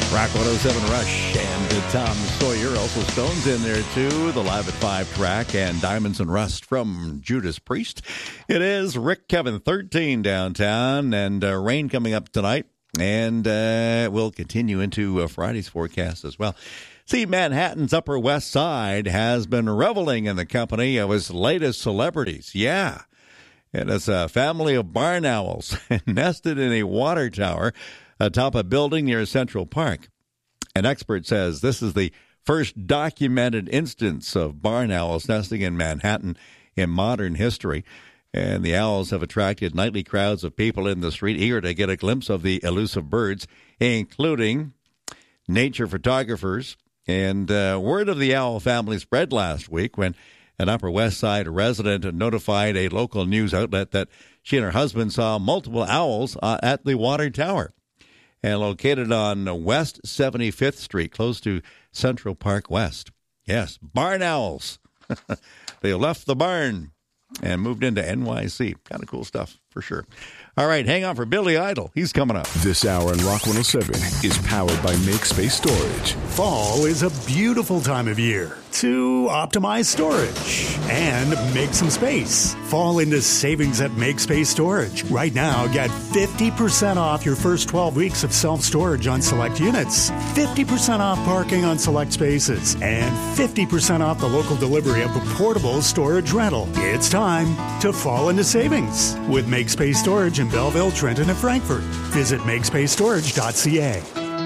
Rock 107 Rush and Tom Sawyer. Also Stones in there, too. The Live at 5 track and Diamonds and Rust from Judas Priest. It is Rick Kevin 13 downtown and rain coming up tonight. And we'll continue into Friday's forecast as well. See, Manhattan's Upper West Side has been reveling in the company of its latest celebrities. Yeah. It is a family of barn owls nested in a water tower atop a building near Central Park. An expert says this is the first documented instance of barn owls nesting in Manhattan in modern history. And the owls have attracted nightly crowds of people in the street eager to get a glimpse of the elusive birds, including nature photographers. And word of the owl family spread last week when an Upper West Side resident notified a local news outlet that she and her husband saw multiple owls at the water tower. And located on West 75th Street, close to Central Park West. Yes, barn owls. They left the barn and moved into NYC. Kind of cool stuff, for sure. All right, hang on for Billy Idol. He's coming up. This hour in Rock 107 is powered by Make Space Storage. Fall is a beautiful time of year to optimize storage and make some space. Fall into savings at Make Space Storage. Right now, get 50% off your first 12 weeks of self-storage on select units, 50% off parking on select spaces, and 50% off the local delivery of a portable storage rental. It's time to fall into savings with Make Space Storage in Belleville, Trenton, and Frankfort. Visit makespacestorage.ca.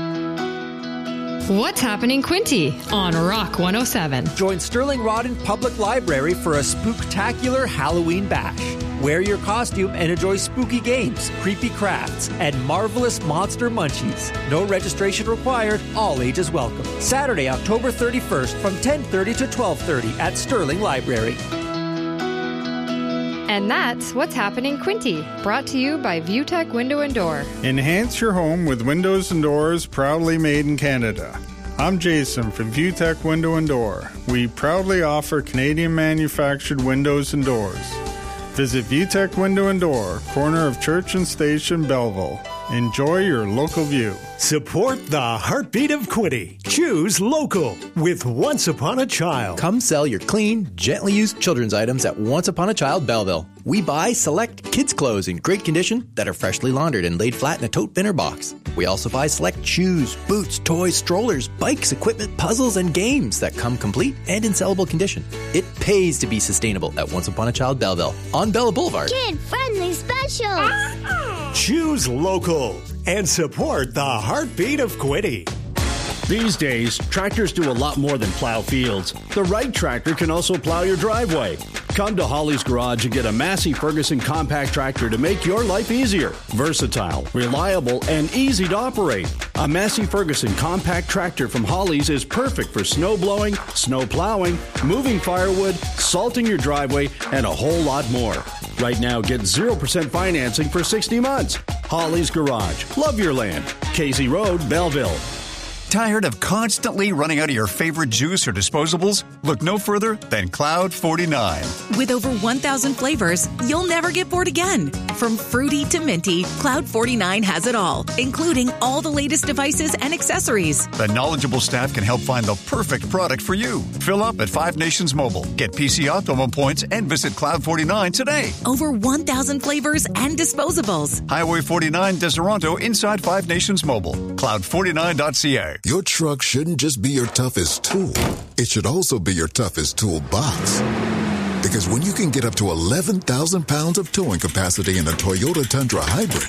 What's happening, Quinty, on Rock 107? Join Sterling Rodden Public Library for a spooktacular Halloween bash. Wear your costume and enjoy spooky games, creepy crafts, and marvelous monster munchies. No registration required, all ages welcome. Saturday, October 31st from 10:30 to 12:30 at Sterling Library. And that's What's Happening, Quinty, brought to you by ViewTech Window and Door. Enhance your home with windows and doors proudly made in Canada. I'm Jason from ViewTech Window and Door. We proudly offer Canadian manufactured windows and doors. Visit ViewTech Window and Door, corner of Church and Station, Belleville. Enjoy your local view. Support the heartbeat of Quinty. Choose local with Once Upon a Child. Come sell your clean, gently used children's items at Once Upon a Child Belleville. We buy select kids' clothes in great condition that are freshly laundered and laid flat in a tote bin or box. We also buy select shoes, boots, toys, strollers, bikes, equipment, puzzles, and games that come complete and in sellable condition. It pays to be sustainable at Once Upon a Child Belleville on Bella Boulevard. Kid-friendly specials. Choose local and support the heartbeat of Quinty. These days, tractors do a lot more than plow fields. The right tractor can also plow your driveway. Come to Holly's Garage and get a Massey Ferguson compact tractor to make your life easier. Versatile, reliable, and easy to operate. A Massey Ferguson compact tractor from Holly's is perfect for snow blowing, snow plowing, moving firewood, salting your driveway, and a whole lot more. Right now, get 0% financing for 60 months. Holly's Garage. Love your land. Casey Road, Belleville. Tired of constantly running out of your favorite juice or disposables? Look no further than Cloud 49. With over 1,000 flavors, you'll never get bored again. From fruity to minty, Cloud 49 has it all, including all the latest devices and accessories. The knowledgeable staff can help find the perfect product for you. Fill up at Five Nations Mobile. Get PC Optimum points and visit Cloud 49 today. Over 1,000 flavors and disposables. Highway 49, Deseronto, inside Five Nations Mobile. Cloud49.ca. Your truck shouldn't just be your toughest tool. It should also be your toughest toolbox. Because when you can get up to 11,000 pounds of towing capacity in a Toyota Tundra Hybrid,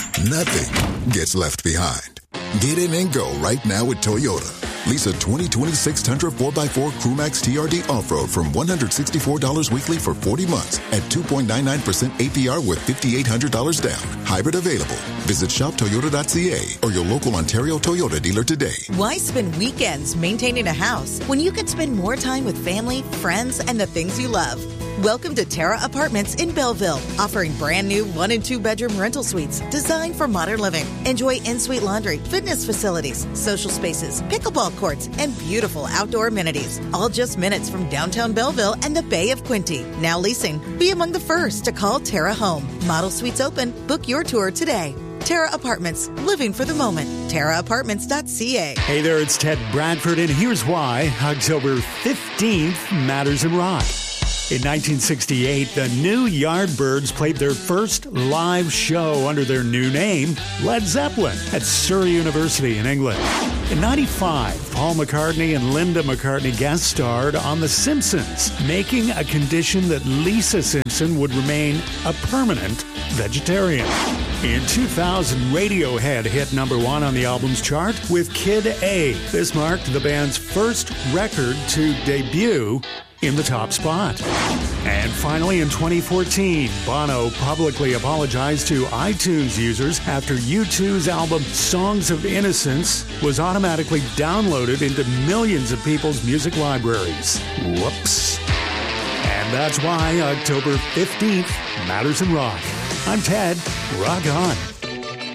nothing gets left behind. Get in and go right now with Toyota. Lease a 2026 Tundra 4x4 Crewmax TRD Off-Road from $164 weekly for 40 months at 2.99% APR with $5,800 down. Hybrid available. Visit shoptoyota.ca or your local Ontario Toyota dealer today. Why spend weekends maintaining a house when you could spend more time with family, friends, and the things you love? Welcome to Terra Apartments in Belleville, offering brand new 1- and 2-bedroom rental suites designed for modern living. Enjoy in-suite laundry, fitness facilities, social spaces, pickleball courts, and beautiful outdoor amenities. All just minutes from downtown Belleville and the Bay of Quinty. Now leasing. Be among the first to call Terra home. Model suites open. Book your tour today. Terra Apartments, living for the moment. TerraApartments.ca. Hey there, it's Ted Bradford, and here's why October 15th matters in rock. In 1968, the New Yardbirds played their first live show under their new name, Led Zeppelin, at Surrey University in England. In 95, Paul McCartney and Linda McCartney guest starred on The Simpsons, making a condition that Lisa Simpson would remain a permanent vegetarian. In 2000, Radiohead hit number 1 on the albums chart with Kid A. This marked the band's first record to debut in the top spot. And finally, in 2014, Bono publicly apologized to iTunes users after U2's album Songs of Innocence was automatically downloaded into millions of people's music libraries. Whoops. And that's why October 15th matters in rock. I'm Ted. Rock on.